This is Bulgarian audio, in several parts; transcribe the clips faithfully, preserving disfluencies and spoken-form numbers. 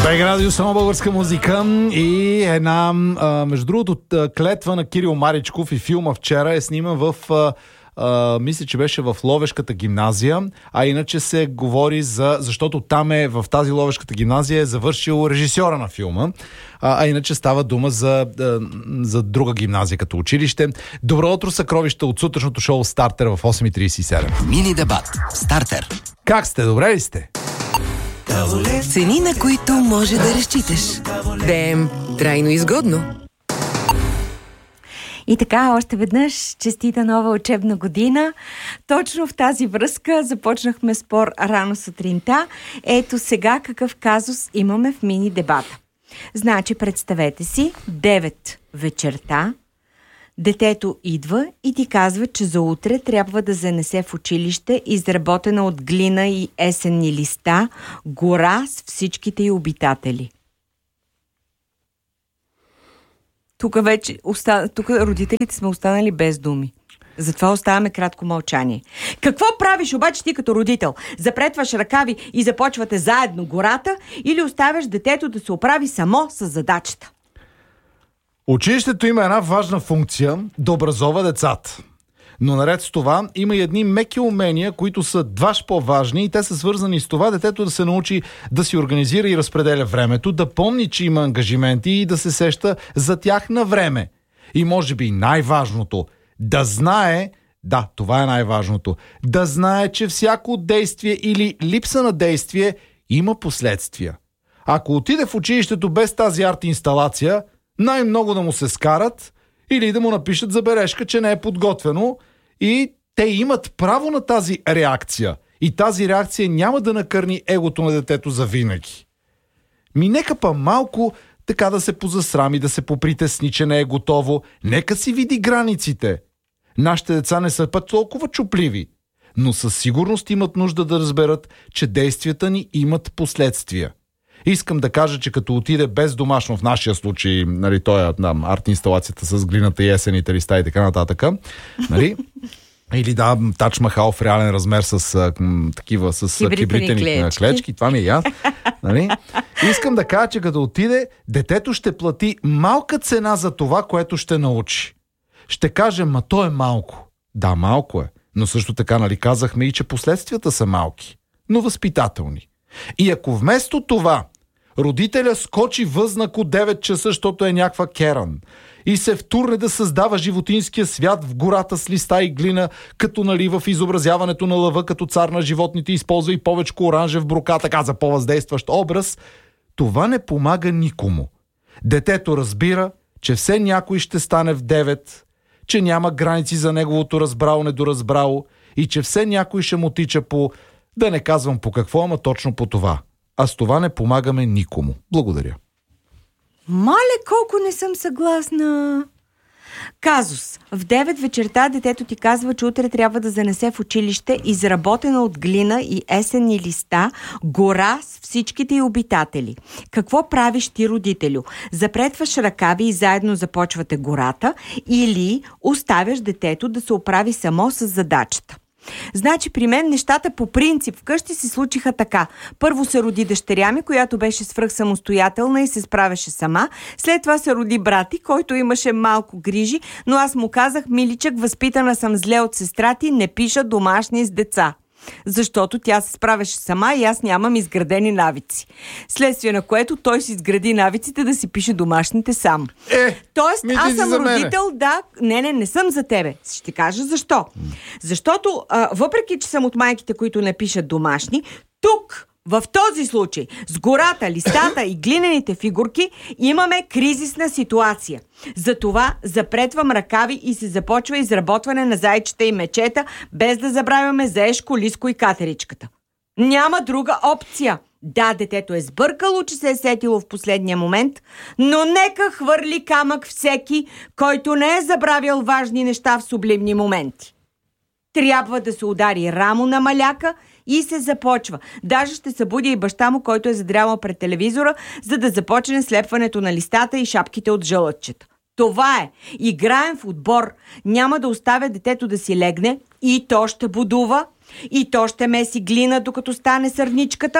Бег радио, само българска музика и една, а, между другото, клетва на Кирил Маричков и филма вчера е сниман в, а, а, мисля, че беше в Ловешката гимназия, а иначе се говори за, защото там е, в тази Ловешката гимназия е завършил режисьора на филма, а, а иначе става дума за, а, за друга гимназия като училище. Добро утро, съкровища от сутрешното шоу Стартер в осем и тридесет и седем. Мини дебат. Стартер. Как сте? Добре ли сте? Цени, на които може да разчиташ. Да е трайно изгодно. И така, още веднъж честита нова учебна година. Точно в тази връзка започнахме спор рано сутринта. Ето сега какъв казус имаме в мини дебата. Значи, представете си, девет вечерта, детето идва и ти казва, че за утре трябва да занесе в училище изработена от глина и есенни листа гора с всичките й обитатели. Тук вече оста... тук родителите сме останали без думи. Затова оставаме кратко мълчание. Какво правиш обаче ти като родител? Запретваш ръкави и започвате заедно гората или оставяш детето да се оправи само с задачата? Училището има една важна функция да образова децата. Но наред с това има и едни меки умения, които са дваж по-важни и те са свързани с това детето да се научи да си организира и разпределя времето, да помни, че има ангажименти и да се сеща за тях на време. И може би най-важното, да знае, да, това е най-важното, да знае, че всяко действие или липса на действие има последствия. Ако отиде в училището без тази арт-инсталация, най-много да му се скарат или да му напишат забележка, че не е подготвено и те имат право на тази реакция. И тази реакция няма да накърни егото на детето завинаги. Ми нека па малко така да се позасрами, да се попритесни, че не е готово. Нека си види границите. Нашите деца не са път толкова чупливи, но със сигурност имат нужда да разберат, че действията ни имат последствия. Искам да кажа, че като отиде без домашно, в нашия случай, нали, той е да, арт-инсталацията с глината и есените листа и така нататък, нали, или да, Тач Махал в реален размер с а, м, такива, с кибритени клечки. клечки, това ми е я. Нали? Искам да кажа, че като отиде, детето ще плати малка цена за това, което ще научи. Ще каже, ма то е малко. Да, малко е, но също така, нали, казахме и, че последствията са малки, но възпитателни. И ако вместо това родителя скочи възнак от девет часа, защото е някаква керан, и се втурне да създава животинския свят в гората с листа и глина, като нали в изобразяването на лъва като цар на животните използва и повече оранжев брокат, така за по-въздействащ образ, това не помага никому. Детето разбира, че все някой ще стане в девет, че няма граници за неговото разбрало недоразбрало и че все някой ще му тича по... Да не казвам по какво, ама точно по това. А с това не помагаме никому. Благодаря. Мале, колко не съм съгласна. Казус. В девет вечерта детето ти казва, че утре трябва да занесе в училище изработена от глина и есенни листа гора с всичките й обитатели. Какво правиш ти, родителю? Запретваш ръкави и заедно започвате гората или оставяш детето да се оправи само с задачата? Значи при мен нещата по принцип вкъщи се случиха така. Първо се роди дъщеря ми, която беше свръхсамостоятелна и се справяше сама. След това се роди брати, който имаше малко грижи, но аз му казах, миличък, възпитана съм зле от сестра ти, не пиша домашни с деца. Защото тя се справяше сама и аз нямам изградени навици. Следствие на което той си изгради навиците да си пише домашните сам. Е, Тоест, аз съм родител, да... Не, не, не съм за тебе. Ще кажа защо. Защото, а, въпреки че съм от майките, които не пишат домашни, тук, в този случай, с гората, листата и глинените фигурки, имаме кризисна ситуация. Затова запретвам ръкави и се започва изработване на зайчета и мечета, без да забравяме за Ешко, Лиско и Катеричката. Няма друга опция. Да, детето е сбъркало, че се е сетило в последния момент, но нека хвърли камък всеки, който не е забравял важни неща в сублимни моменти. Трябва да се удари рамо на маляка и се започва. Даже ще събудя и баща му, който е задрямал пред телевизора, за да започне слепването на листата и шапките от жълъдчета. Това е. Играем в отбор. Няма да оставя детето да си легне и то ще будува, и то ще меси глина, докато стане сърничката.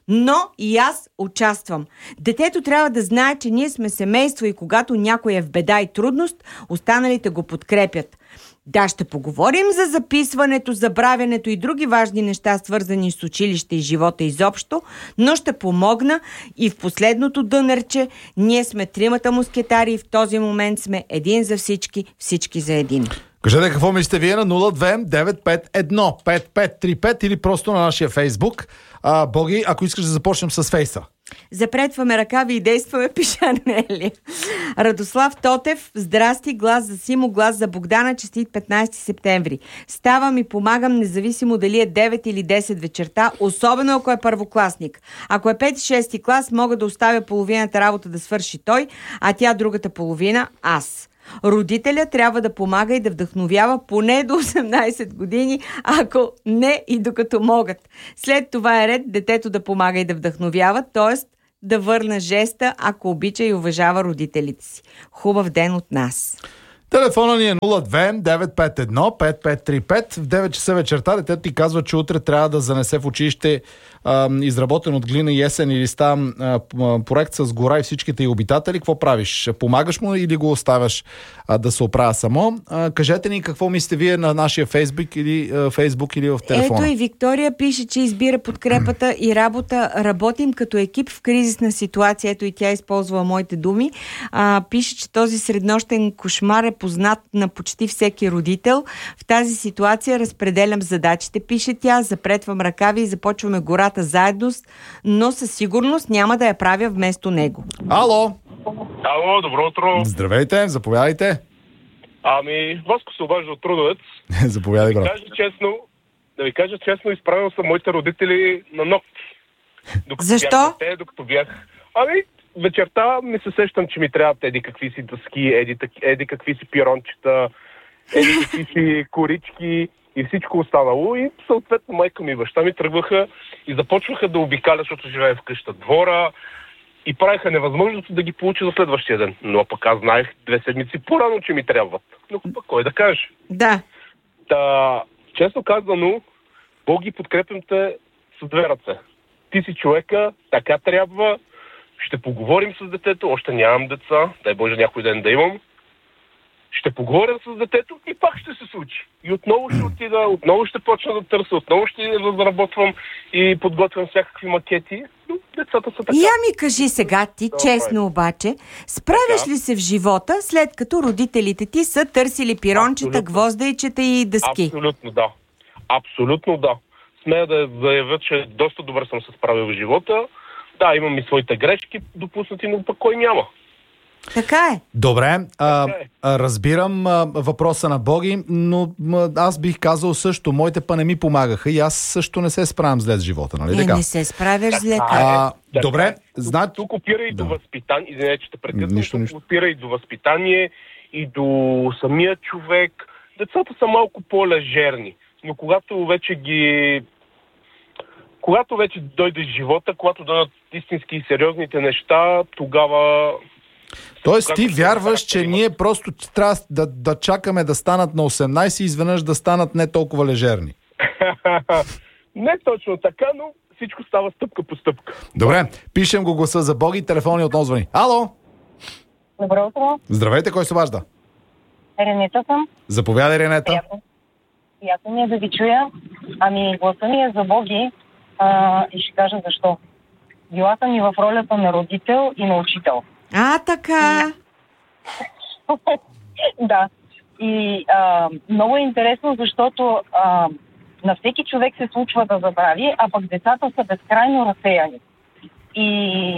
но и аз участвам. Детето трябва да знае, че ние сме семейство и когато някой е в беда и трудност, останалите го подкрепят. Да, ще поговорим за записването, забравянето и други важни неща, свързани с училище и живота изобщо, но ще помогна и в последното дънерче. Ние сме тримата мускетари и в този момент сме един за всички, всички за един. Кажете какво мислите вие на нула две девет пет едно пет пет три пет или просто на нашия Фейсбук. А, Боги, ако искаш да започнем с Фейса. Запретваме ръкави и действаме, пише Анели. Радослав Тотев, здрасти, глас за Симо, глас за Богдана, честит петнайсети септември. Ставам и помагам, независимо дали е девет или десет вечерта, особено ако е първокласник. Ако е пети-шести клас, мога да оставя половината работа да свърши той, а тя другата половина аз. Родителя трябва да помага и да вдъхновява поне до осемнайсет години, ако не и докато могат. След това е ред детето да помага и да вдъхновява, т.е. да върна жеста, ако обича и уважава родителите си. Хубав ден от нас! Телефона ни е нула две девет пет едно пет пет три пет. В девет часа вечерта детето ти казва, че утре трябва да занесе в училище а, изработен от глина и есен или стам а, проект с гора и всичките й обитатели. Какво правиш? Помагаш му или го оставяш а, да се оправя само? А, кажете ни какво мислите вие на нашия Фейсбук или, а, Фейсбук или в телефона. Ето и Виктория пише, че избира подкрепата и работа. Работим като екип в кризисна ситуация. Ето и тя използва моите думи. А, пише, че този среднощен кошмар е познат на почти всеки родител. В тази ситуация разпределям задачите, пише тя, запретвам ръкави и започваме гората заедно, но със сигурност няма да я правя вместо него. Ало! Ало, добро утро! Здравейте, заповядайте. Ами, Васко се обажда от Трудовец. Заповядай, да ви брат. кажа честно, да ви кажа честно, изправил съм моите родители на ногти. Докато Защо? Бях те, докато бях... Ами, вечерта ми се сещам, че ми трябват еди какви си дъски, еди, еди какви си пирончета, еди какви си корички и всичко останало. И съответно майка ми и баща ми тръгваха и започваха да обикаля, защото живее в къща двора и правиха невъзможното да ги получи за следващия ден. Но пък аз знаех две седмици по-рано, че ми трябват. Но пък кой да каже? Да. Та, честно казано, Боги, подкрепям те с две ръце. Ти си човека, така трябва. Ще поговорим с детето, още нямам деца, дай Боже някой ден да имам. Ще поговорим с детето и пак ще се случи. И отново ще отида, отново ще почна да търся, отново ще разработвам и подготвям всякакви макети. Но децата са така. Я ми кажи сега ти, Да, честно обаче, справяш Да. ли се в живота, след като родителите ти са търсили пирончета, Абсолютно. гвоздейчета и дъски? Абсолютно да. Абсолютно да. Смея да заявя, че доста добре съм се справил в живота. Да, имам и своите грешки допуснати, но пък кой няма. Така е. Добре, а, Така е. а, разбирам а, въпроса на Боги, но м, аз бих казал също, моите па не ми помагаха и аз също не се справям зле с живота, нали Е, така? не се справяш зле. Така А, Така добре, е. значи... Тук опира и до Да. възпитание, извинете, че те прекъсвам, Нищо, тук нищо. опира и до възпитание, и до самия човек. Децата са малко по-лежерни, но когато вече ги... Когато вече дойде живота, когато дойдат истински и сериозните неща, тогава... Тоест ти Когато ще вярваш, характер че имат. ние просто трябва да, да чакаме да станат на осемнайсет и изведнъж да станат не толкова лежерни. Не точно така, но всичко става стъпка по стъпка. Добре, пишем го гласа за Боги, телефони отново звъни. Ало! Добро утро. Здравейте, кой се обажда? Ренета съм. Заповядай, Ренета. Приятно. Приятно ми е да ви чуя. Ами, гласа ми е за Боги а, и ще кажа защо. Била съм и в ролята на родител и на учител. А, така. Да. И а, много е интересно, защото а, на всеки човек се случва да забрави, а пък децата са безкрайно разсеяни. И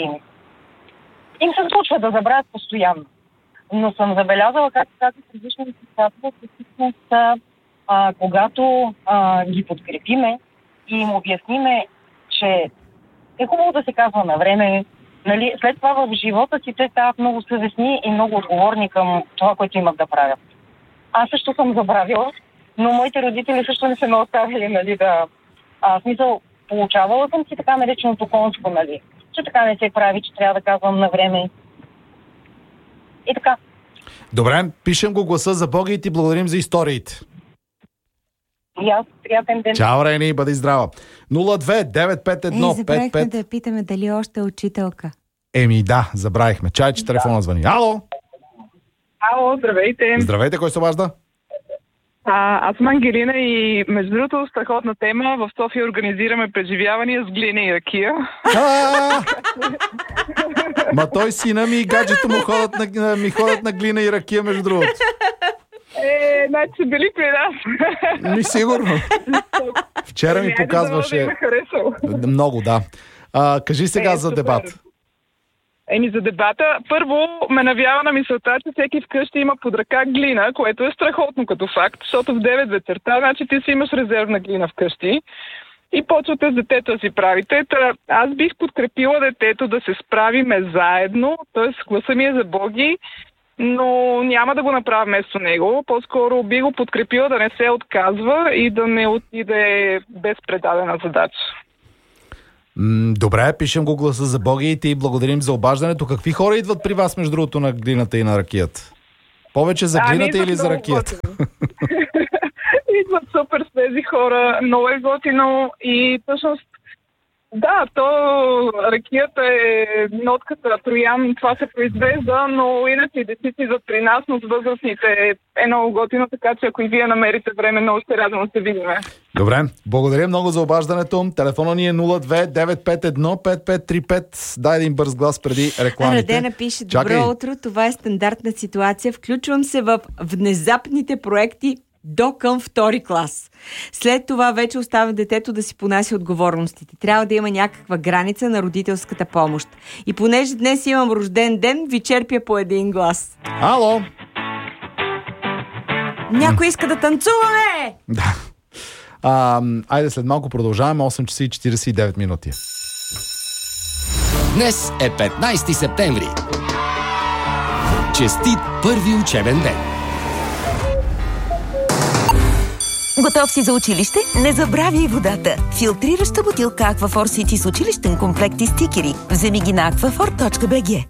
им се случва да забравят постоянно. Но съм забелязала, както казах предишно да се казва, всъщност, а, когато а, ги подкрепиме и им обясниме, че е хубаво да се казва на време. Нали, след това в живота си те стават много съвестни и много отговорни към това, което имат да правят. Аз също съм забравила, но моите родители също не са ме оставили, нали, да... А, в смисъл, получавала съм си така нареченото конско, нали, че така не се прави, че трябва да казвам на време. И така. Добре, пишем го гласа за Боги и ти благодарим за историите. И аз приятен ден. Чао, Рени, бъди здрава. нула две девет пет едно Е, пет забравихме пет. да я питаме дали още е учителка. Еми да, забравихме. Чай, че телефона звъни. Ало! Ало, здравейте. Здравейте, кой се обажда? А, аз съм Ангелина и между другото страхотна тема. В София организираме преживявания с глина и ракия. А! Ма той сина ми и гаджето му ходят на, ми ходят на глина и ракия, между другото. Е, значи са били при нас. Ми сигурно. Вчера ми показваше... Да харесал. Много, да. А, кажи сега Е, за супер. дебат. Еми за дебата. Първо ме навява на мисълта, че всеки вкъщи има под ръка глина, което е страхотно като факт, защото в девет вечерта, значи ти си имаш резервна глина вкъщи и почвате с детето да си правите. Та, аз бих подкрепила детето да се справиме заедно, т.е. гласа ми е за Боги, но няма да го направя вместо него. По-скоро би го подкрепила да не се отказва и да не отиде без предадена задача. М, добре, пишем го гласа за Боги и ти благодарим за обаждането. Какви хора идват при вас, между другото, на глината и на ракията? Повече за глината или за ракията? Идват супер свежи хора, много е готино и всъщност да, то ракията е нотката троян, това се произвежда, но иначе и деците идват при нас, но с възрастните е много готино, така че ако и вие намерите време, много ще радвам да се видиме. Добре, благодаря много за обаждането. Телефона ни е нула две девет пет едно пет пет три пет. Дай един бърз глас преди рекламите. Радена пише: Чакай. добро утро, това е стандартна ситуация. Включвам се в внезапните проекти до към втори клас. След това вече оставя детето да си понася отговорностите. Трябва да има някаква граница на родителската помощ. И понеже днес имам рожден ден, ви черпя по един глас. Ало! Някой иска да танцуваме! Да. А, айде след малко продължаваме. осем часа и четиридесет и девет минути. Днес е петнайсети септември. Честит първи учебен ден! Готов си за училище? Не забравяй водата. Филтрираща бутилка Aquaphor City с училищен комплект и стикери. Вземи ги на аквафор точка би джи.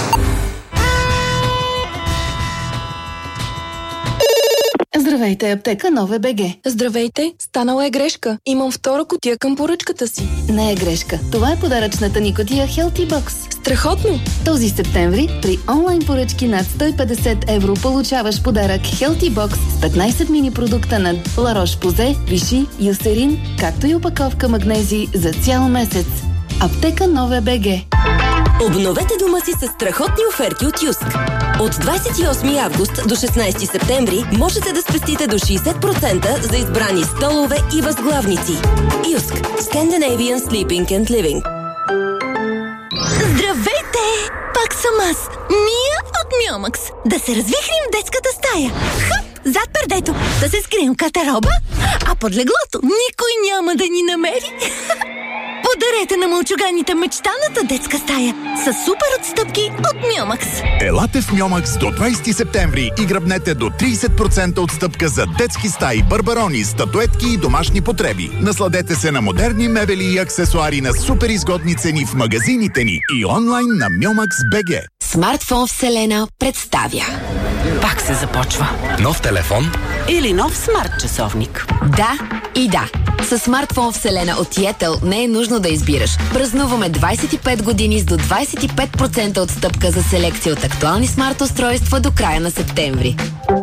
Здравейте, аптека Нове БГ. Здравейте, станала е грешка. Имам втора кутия към поръчката си. Не е грешка. Това е подаръчната ни кутия Healthy Box. Страхотно! Този септември при онлайн поръчки над сто и петдесет евро получаваш подарък Healthy Box с петнайсет мини продукта на La Roche-Posay, Vichy, Eucerin, както и опаковка магнези за цял месец. Аптека Нове БГ. Обновете дома си с страхотни оферти от Юск. От двайсет и осми август до шестнайсети септември можете да спестите до шейсет процента за избрани столове и възглавници. Юск. Scandinavian Sleeping and Living. Здравейте! Пак съм аз. Мия от Мьомакс. Да се развихрим в детската стая. Хъп! Зад пердето. Да се скрием катероба. А под леглото никой няма да ни намери. Подарете на мълчуганите мечтаната детска стая с супер отстъпки от Мьомакс. Елате в Мьомакс до двайсети септември и грабнете до трийсет процента отстъпка за детски стаи, барбарони, статуетки и домашни потреби. Насладете се на модерни мебели и аксесуари на супер изгодни цени в магазините ни и онлайн на Мьомакс БГ. Смартфон Вселена представя. Пак се започва. Нов телефон? Или нов смарт часовник. Да и да. С смартфон Вселена от Yettel не е нужно да избираш. Празнуваме двайсет и пет години с до двайсет и пет процента отстъпка за селекция от актуални смарт устройства до края на септември.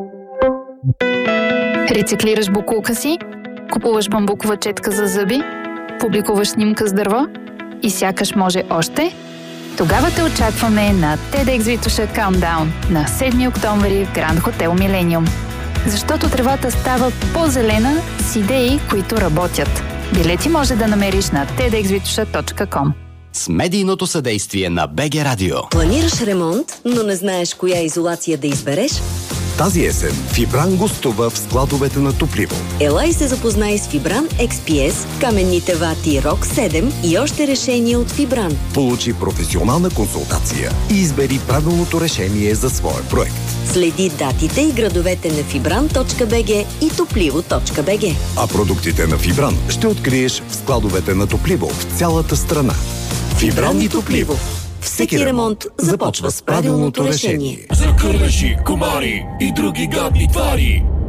Рециклираш бокулка си, купуваш бамбукова четка за зъби, публикуваш снимка с дърво и сякаш може още? Тогава те очакваме на TEDx Витоша Countdown на седми октомври в Гранд Хотел Милениум. Защото тревата става по-зелена с идеи, които работят. Билети може да намериш на ted x vitosha точка com. С медийното съдействие на БГ Радио. Планираш ремонт, но не знаеш коя изолация да избереш? Тази есен Фибран гостува в складовете на Топливо. Ела и се запознай с Фибран Екс Пи Ес, каменните вати Рок седем и още решения от Фибран. Получи професионална консултация и избери правилното решение за своя проект. Следи датите и градовете на фибран точка би джи и топливо точка би джи. А продуктите на Фибран ще откриеш в складовете на Топливо в цялата страна. Фибран и Топливо. Всеки ремонт започва с правилното решение. За кърлежи, комари и други гадни твари.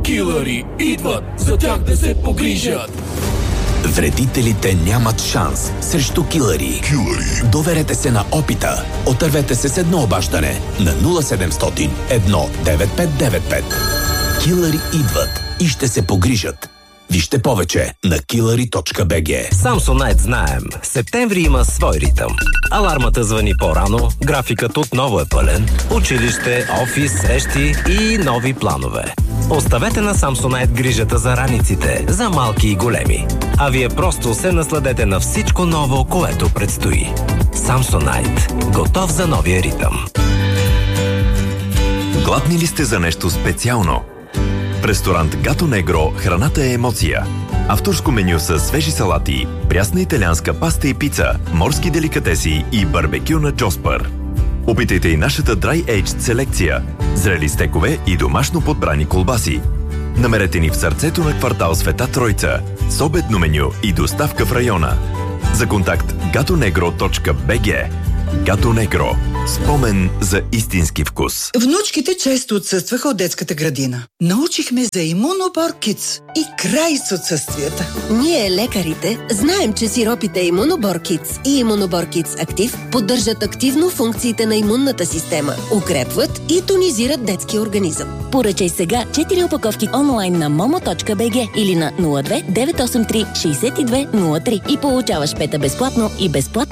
Килъри идват, за тях да се погрижат. Вредителите нямат шанс срещу килъри. Килъри. Доверете се на опита. Отървете се с едно обаждане на нула седемстотин едно девет пет девет пет. Килъри идват и ще се погрижат. Вижте повече на килъри точка би джи. Samsonite знаем. Септември има свой ритъм. Алармата звъни по-рано, графикът отново е пълен, училище, офис, срещи и нови планове. Оставете на Samsonite грижата за раниците, за малки и големи. А вие просто се насладете на всичко ново, което предстои. Samsonite. Готов за новия ритъм. Гладни ли сте за нещо специално? В ресторант Гато Негро храната е емоция. Авторско меню с свежи салати, прясна италианска паста и пица, морски деликатеси и барбекю на Джоспър. Опитайте и нашата Dry Aged селекция, зрели стекове и домашно подбрани колбаси. Намерете ни в сърцето на квартал Света Тройца, с обедно меню и доставка в района. За контакт gatonegro точка би джи. Гато Негро. Спомен за истински вкус. Внучките често отсъстваха от детската градина. Научихме за Имунобор Kids и край с отсъствията. Ние, лекарите, знаем, че сиропите Имунобор Kids и Имунобор Kids Актив поддържат активно функциите на имунната система, укрепват и тонизират детския организъм. Поръчай сега четири опаковки онлайн на момо точка би джи или на нула две девет осем три шестдесет и две нула три и получаваш пета безплатно и безплатно